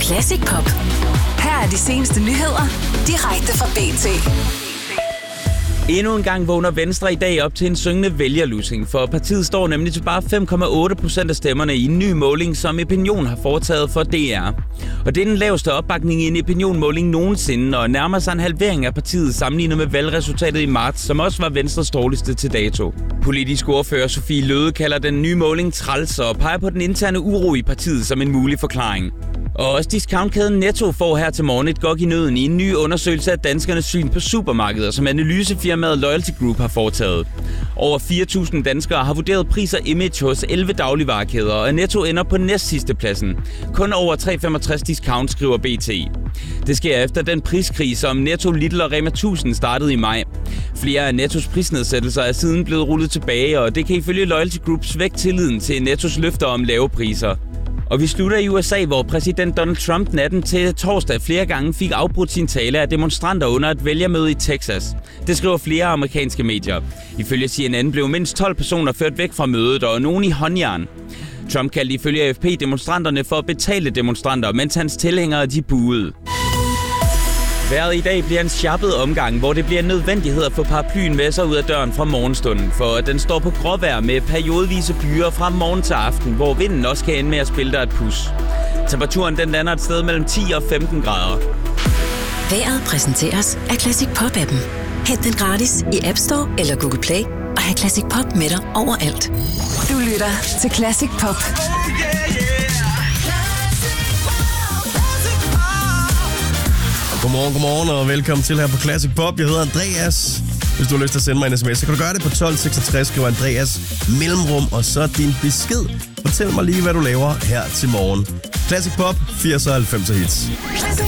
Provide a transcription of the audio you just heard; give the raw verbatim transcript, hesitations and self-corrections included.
Classic Pop. Her er de seneste nyheder, direkte fra B T. Endnu en gang vågner Venstre i dag op til en syngende vælgerlusing, for partiet står nemlig til bare fem komma otte procent af stemmerne i en ny måling, som Opinion har foretaget for D R. Og det er den laveste opbakning i en Opinion-måling nogensinde, og nærmer sig en halvering af partiet sammenlignet med valgresultatet i marts, som også var Venstres dårligste til dato. Politisk ordfører Sofie Løhde kalder den nye måling træls og peger på den interne uro i partiet som en mulig forklaring. Og også discountkæden Netto får her til morgen et gok i nøden i en ny undersøgelse af danskernes syn på supermarkeder, som analysefirmaet Loyalty Group har foretaget. Over fire tusind danskere har vurderet pris og image hos elleve dagligvarekæder, og Netto ender på næstsidste pladsen. Kun over tre komma femogtres discount, skriver B T. Det sker efter den priskrig, som Netto, Lidl og Rema tusind startede i maj. Flere af Nettos prisnedsættelser er siden blevet rullet tilbage, og det kan ifølge Loyalty Group svække tilliden til Nettos løfter om lave priser. Og vi slutter i U S A, hvor præsident Donald Trump natten til torsdag flere gange fik afbrudt sin tale af demonstranter under et vælgermøde i Texas. Det skriver flere amerikanske medier. Ifølge C N N blev mindst tolv personer ført væk fra mødet, og nogen i håndjern. Trump kaldte ifølge A F P demonstranterne for at betale demonstranter, mens hans tilhængere de buede. Vejret i dag bliver en sjappet omgang, hvor det bliver en nødvendighed at få paraplyen med sig ud af døren fra morgenstunden, for den står på gråvejr med periodevise byer fra morgen til aften, hvor vinden også kan ende med at spille der et pus. Temperaturen den lander et sted mellem ti og femten grader. Vejret præsenteres af Classic Pop-appen. Hent den gratis i App Store eller Google Play og have Classic Pop med dig overalt. Du lytter til Classic Pop. Godmorgen, godmorgen og velkommen til her på Classic Pop. Jeg hedder Andreas. Hvis du har lyst til at sende mig en sms, så kan du gøre det på tolv seksogtres, skriver Andreas mellemrum, og så din besked. Fortæl mig lige, hvad du laver her til morgen. Classic Pop, firserne og halvfemserne hits.